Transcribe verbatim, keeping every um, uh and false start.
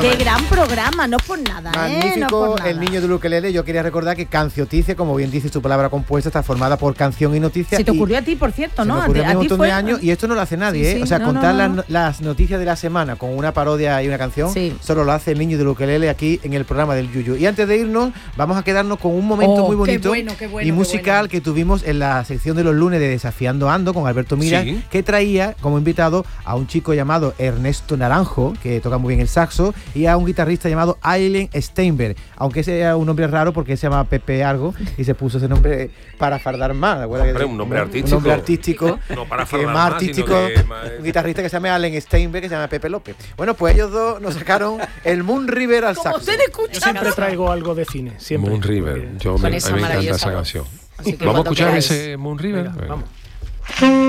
Qué gran programa, no por nada, Magnífico, ¿eh? No por nada. El niño de ukelele. Yo quería recordar que Cancioticia, como bien dice su palabra compuesta, está formada por canción y noticias. Se te y ocurrió a ti, por cierto, se ¿no? me A ocurrió ti- a mí a un ti montón fue- de años y esto no lo hace nadie, Sí, ¿eh? sí, O sea, no, contar no, no. Las, las noticias de la semana con una parodia y una canción, Sí. solo lo hace el niño del ukelele aquí en el programa del Yuyu. Y antes de irnos, vamos a quedarnos con un momento Oh, muy qué bonito bueno, qué bueno, y qué musical bueno. que tuvimos en la sección de los lunes de Desafiando Ando con Alberto Mira, Sí. que traía como invitado a un chico llamado Ernesto Naranjo, que toca muy bien el saxo, y a un guitarrista llamado Aileen Steinberg, aunque sea un nombre raro porque se llama Pepe algo y se puso ese nombre para fardar más. ¿te acuerdas Hombre, que- un nombre Un artístico. nombre artístico. No para que fardar más más, artístico, sino que más- un guitarrista que se llama Allen Steinberg, que se llama Pepe López. Bueno, pues ellos dos nos sacaron el Moon River al Como saxo. usted escucha. Yo siempre traigo algo de cine, siempre. Moon River. Porque- Yo Con me, a esa mí me encanta maravillosa esa voz. canción. Así que Vamos a cuando escuchar queráis. ese Moon River. Venga, Venga. vamos.